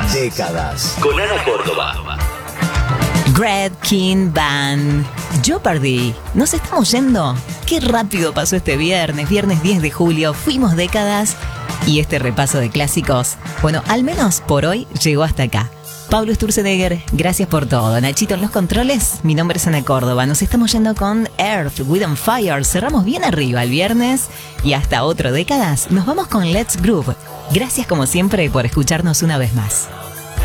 Décadas. Con Ana Córdoba. Red King Band, Jeopardy. ¿Nos estamos yendo? Qué rápido pasó este viernes 10 de julio. Fuimos décadas y este repaso de clásicos, bueno, al menos por hoy llegó hasta acá. Pablo Sturzenegger, gracias por todo. Nachito en los controles, mi nombre es Ana Córdoba. Nos estamos yendo con Earth, Wind and Fire. Cerramos bien arriba el viernes y hasta otro décadas nos vamos con Let's Groove. Gracias como siempre por escucharnos una vez más.